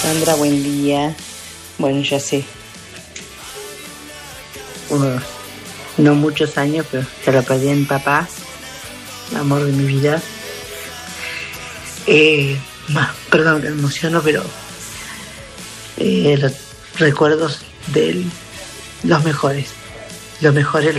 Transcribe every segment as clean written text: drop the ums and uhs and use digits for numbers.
Sandra, buen día. Bueno, ya sé. No muchos años, pero se lo perdí a mi papá, el amor de mi vida. Perdón, me emociono, pero los recuerdos de él, los mejores. Me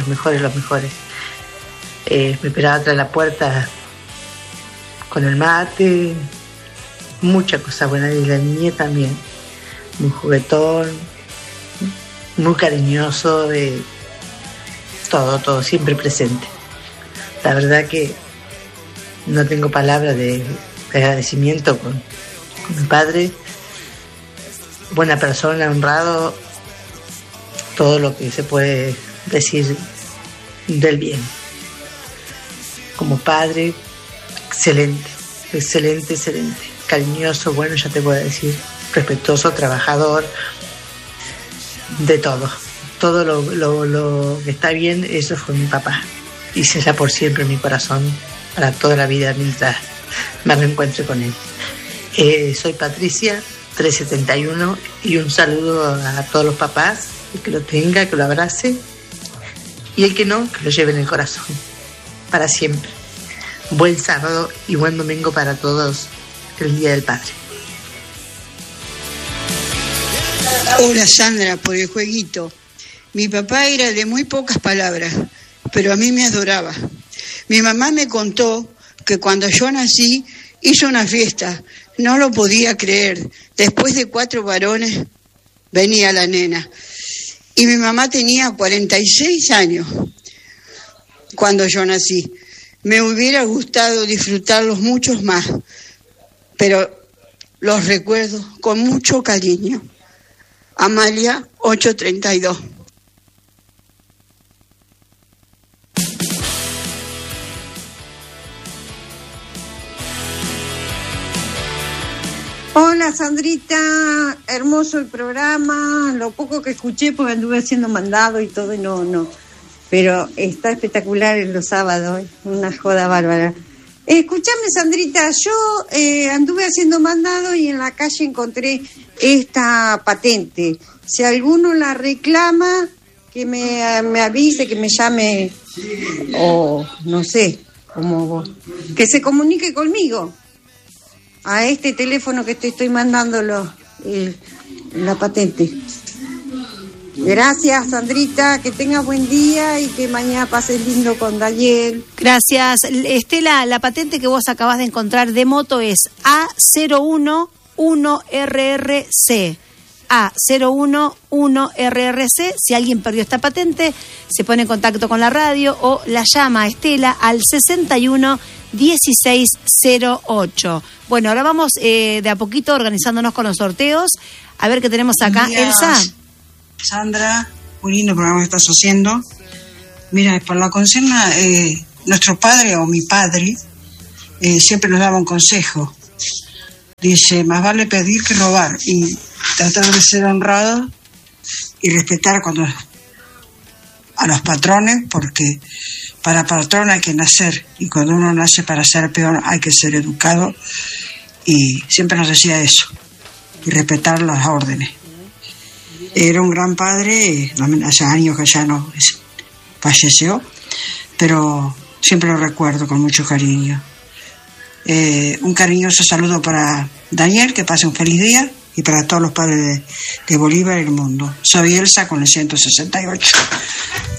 esperaba tras la puerta con el mate, mucha cosa buena, y la niña también, muy juguetón, muy cariñoso, todo, siempre presente. La verdad que no tengo palabras de agradecimiento con mi padre, buena persona, honrado, todo lo que se puede decir del bien. Como padre, excelente, cariñoso, bueno, ya te puedo decir, respetuoso, trabajador, de todo lo que está bien, eso fue mi papá, y será por siempre en mi corazón, para toda la vida mientras me reencuentre con él. Soy Patricia, 371, y un saludo a todos los papás, el que lo tenga, que lo abrace, y el que no, que lo lleve en el corazón, para siempre. Buen sábado y buen domingo para todos, el Día del Padre. Hola Sandra, por el jueguito. Mi papá era de muy pocas palabras, pero a mí me adoraba. Mi mamá me contó que cuando yo nací hizo una fiesta, no lo podía creer. Después de 4 varones venía la nena. Y mi mamá tenía 46 años cuando yo nací. Me hubiera gustado disfrutarlos muchos más, pero los recuerdo con mucho cariño. Amalia, 832. Hola Sandrita, hermoso el programa, lo poco que escuché porque anduve haciendo mandado y todo y no, pero está espectacular en los sábados, una joda bárbara. Escúchame Sandrita, yo anduve haciendo mandado y en la calle encontré esta patente. Si alguno la reclama, que me avise, que me llame, o no sé, como vos, que se comunique conmigo a este teléfono que te estoy mandando la patente. Gracias, Sandrita, que tengas buen día y que mañana pases lindo con Daniel. Gracias. Estela, la patente que vos acabas de encontrar de moto es A011RRC. A011RRC. Si alguien perdió esta patente, se pone en contacto con la radio o la llama a Estela al 611608. Bueno, ahora vamos de a poquito organizándonos con los sorteos. A ver qué tenemos acá. Elsa. Sandra, muy lindo programa que estás haciendo. Mira, por la consigna, nuestro padre o mi padre siempre nos daba un consejo. Dice, más vale pedir que robar, y tratar de ser honrado y respetar a los patrones, porque para patrón hay que nacer, y cuando uno nace para ser peón hay que ser educado, y siempre nos decía eso, y respetar las órdenes. Era un gran padre, hace años que ya no falleció, pero siempre lo recuerdo con mucho cariño. Un cariñoso saludo para Daniel, que pase un feliz día, y para todos los padres de Bolívar y el mundo. Soy Elsa con el 168.